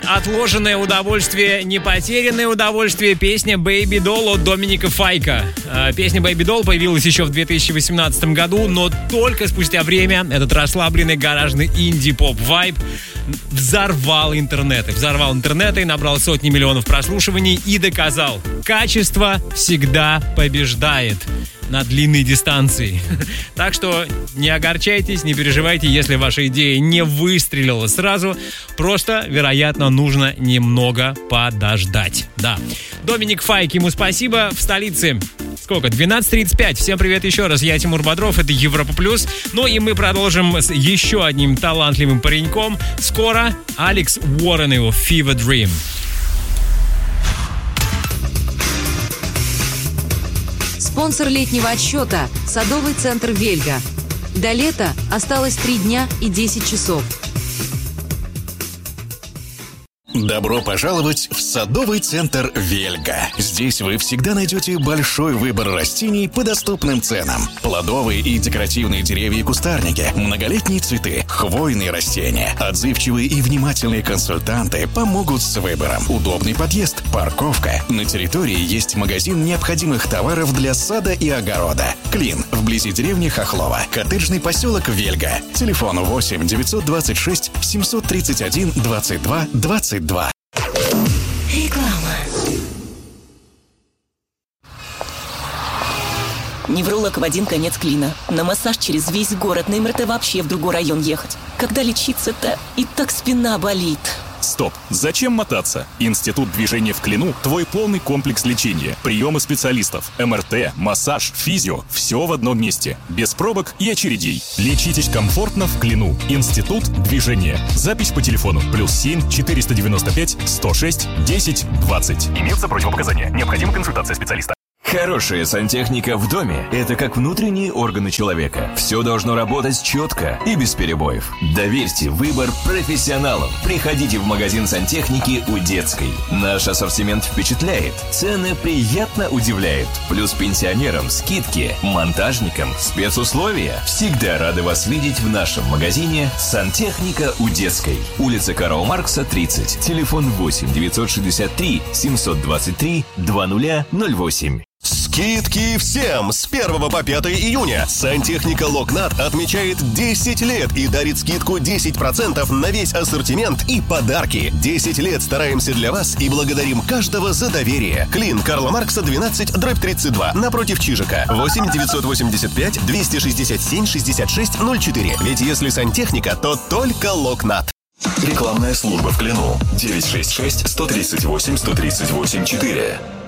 Отложенное удовольствие, не потерянное удовольствие. Песня «Baby Doll» от Доминика Файка. Песня «Baby Doll» появилась еще в 2018 году, но только спустя время этот расслабленный гаражный инди-поп-вайб взорвал интернеты и набрал сотни миллионов прослушиваний и доказал: качество всегда побеждает на длинной дистанции. Так что не огорчайтесь, не переживайте, если ваша идея не выстрелила сразу. Просто, вероятно, нужно немного подождать. Да. Доминик Файк, ему спасибо. В столице сколько? 12:35. Всем привет еще раз. Я Тимур Бодров, это Европа Плюс. Ну и мы продолжим с еще одним талантливым пареньком. Скоро Алекс Уоррен и его Fever Dream. Спонсор летнего отсчета – садовый центр «Вельга». До лета осталось 3 дня и 10 часов. Добро пожаловать в садовый центр «Вельга». Здесь вы всегда найдете большой выбор растений по доступным ценам. Плодовые и декоративные деревья и кустарники, многолетние цветы, хвойные растения. Отзывчивые и внимательные консультанты помогут с выбором. Удобный подъезд, парковка. На территории есть магазин необходимых товаров для сада и огорода. Клин, вблизи деревни Хохлова. Коттеджный поселок «Вельга». Телефон 8 926 731 22 22. Реклама. Невролог в один конец Клина. На массаж через весь город, на МРТ вообще в другой район ехать. Когда лечиться-то? И так спина болит. Стоп! Зачем мотаться? Институт движения в Клину – твой полный комплекс лечения. Приемы специалистов, МРТ, массаж, физио – все в одном месте. Без пробок и очередей. Лечитесь комфортно в Клину. Институт движения. Запись по телефону +7 495 106 10 20. Имеются противопоказания. Необходима консультация специалиста. Хорошая сантехника в доме – это как внутренние органы человека. Все должно работать четко и без перебоев. Доверьте выбор профессионалам. Приходите в магазин сантехники у Детской. Наш ассортимент впечатляет, цены приятно удивляют. Плюс пенсионерам скидки, монтажникам спецусловия. Всегда рады вас видеть в нашем магазине «Сантехника у Детской». Улица Карла Маркса, 30. Телефон 8 963 723 2008. Скидки всем с 1 по 5 июня. Сантехника Локнат отмечает 10 лет и дарит скидку 10% на весь ассортимент и подарки. 10 лет стараемся для вас и благодарим каждого за доверие. Клин, Карла Маркса, 12/32, напротив Чижика. 8 985 267 66 04. Ведь если сантехника, то только Локнат. Рекламная служба в Клину. 966 138 138 4.